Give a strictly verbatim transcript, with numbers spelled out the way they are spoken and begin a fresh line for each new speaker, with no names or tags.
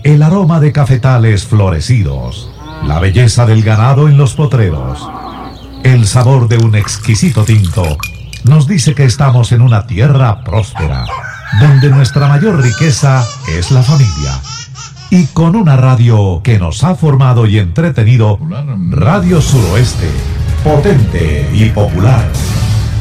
el aroma de cafetales florecidos, la belleza del ganado en los potreros, el sabor de un exquisito tinto, nos dice que estamos en una tierra próspera, donde nuestra mayor riqueza es la familia. Y con una radio que nos ha formado y entretenido, Radio Suroeste, potente y popular.